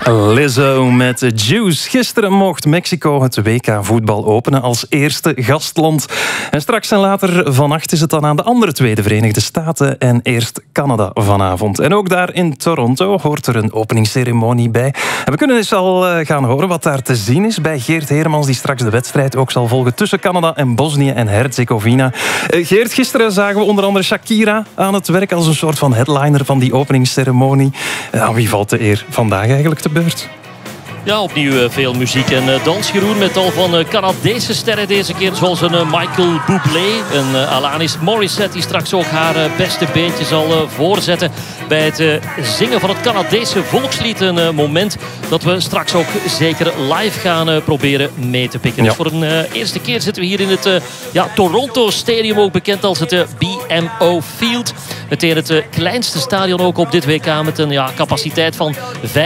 Lizzo met Juice. Gisteren mocht Mexico het WK voetbal openen als eerste gastland. En straks en later vannacht is het dan aan de andere twee, de Verenigde Staten en eerst Canada vanavond. En ook daar in Toronto hoort er een openingsceremonie bij. En we kunnen eens al gaan horen wat daar te zien is bij Geert Heremans, die straks de wedstrijd ook zal volgen tussen Canada en Bosnië en Herzegovina. Geert, gisteren zagen we onder andere Shakira aan het werk als een soort van headliner van die openingsceremonie. Aan wie valt de eer vandaag eigenlijk te beurt? Ja, opnieuw veel muziek en dans, Jeroen, met tal van Canadese sterren deze keer. Zoals een Michael Bublé, een Alanis Morissette, die straks ook haar beste beentje zal voorzetten bij het zingen van het Canadese volkslied. Een moment dat we straks ook zeker live gaan proberen mee te pikken. Ja. Dus voor een eerste keer zitten we hier in het Toronto Stadium, ook bekend als het BMO Field. Meteen het kleinste stadion ook op dit WK met een capaciteit van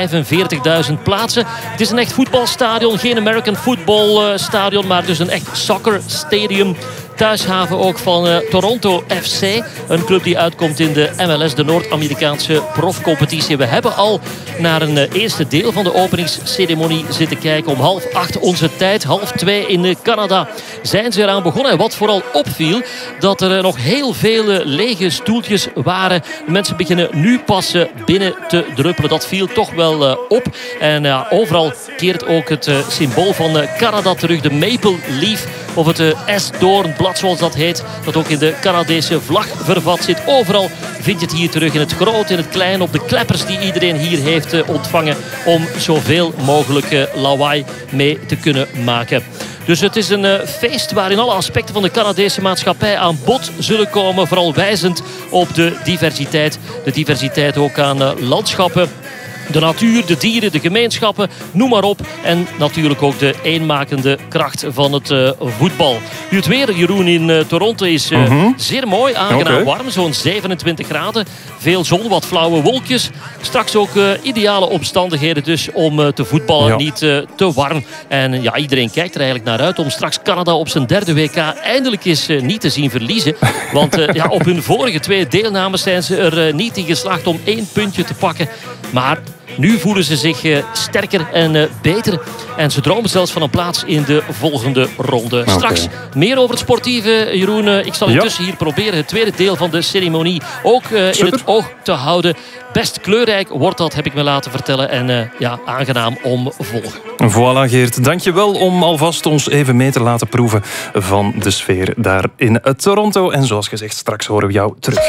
45.000 plaatsen. Het is een echt voetbalstadion, geen American football stadion, maar dus een echt soccer stadium. Thuishaven ook van Toronto FC. Een club die uitkomt in de MLS, de Noord-Amerikaanse profcompetitie. We hebben al naar een eerste deel van de openingsceremonie zitten kijken. Om 7:30 onze tijd, 1:30 in Canada zijn ze eraan begonnen. En wat vooral opviel, dat er nog heel veel lege stoeltjes waren. De mensen beginnen nu pas binnen te druppelen. Dat viel toch wel op. En overal keert ook het symbool van Canada terug. De Maple Leaf of het esdoornblad, zoals dat heet, dat ook in de Canadese vlag vervat zit. Overal vind je het hier terug, in het groot, in het klein, op de kleppers die iedereen hier heeft ontvangen, om zoveel mogelijk lawaai mee te kunnen maken. Dus het is een feest waarin alle aspecten van de Canadese maatschappij aan bod zullen komen. Vooral wijzend op de diversiteit. De diversiteit ook aan landschappen. De natuur, de dieren, de gemeenschappen, noem maar op. En natuurlijk ook de eenmakende kracht van het voetbal. Nu het weer, Jeroen, in Toronto is zeer mooi, aangenaam warm. Zo'n 27 graden. Veel zon, wat flauwe wolkjes. Straks ook ideale omstandigheden dus om te voetballen. Ja. Niet te warm. En ja, iedereen kijkt er eigenlijk naar uit om straks Canada op zijn derde WK eindelijk eens niet te zien verliezen. Want op hun vorige 2 deelnames zijn ze er niet in geslaagd om 1 puntje te pakken. Maar nu voelen ze zich sterker en beter. En ze dromen zelfs van een plaats in de volgende ronde. Straks meer over het sportieve, Jeroen. Ik zal intussen hier proberen het tweede deel van de ceremonie ook in het oog te houden. Best kleurrijk wordt dat, heb ik me laten vertellen. En aangenaam om volgen. Voilà, Geert. Dank je wel om alvast ons even mee te laten proeven van de sfeer daar in Toronto. En zoals gezegd, straks horen we jou terug.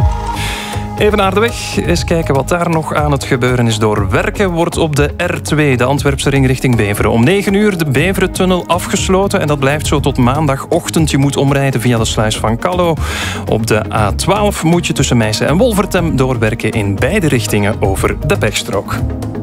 Even naar de weg, eens kijken wat daar nog aan het gebeuren is. Door werken wordt op de R2, de Antwerpse ring richting Beveren, om 9 uur de Beverentunnel afgesloten. En dat blijft zo tot maandagochtend. Je moet omrijden via de sluis van Callo. Op de A12 moet je tussen Meissen en Wolvertem doorwerken in beide richtingen over de pechstrook.